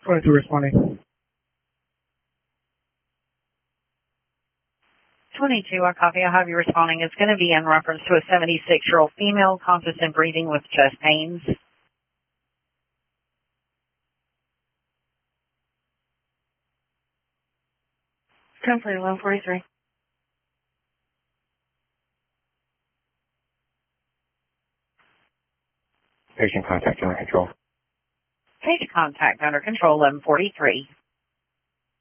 22 responding. 22, I copy. I have you responding. It's going to be in reference to a 76-year-old female conscious and breathing with chest pains. Complete 1143. Patient contact under control. Patient contact under control 1143.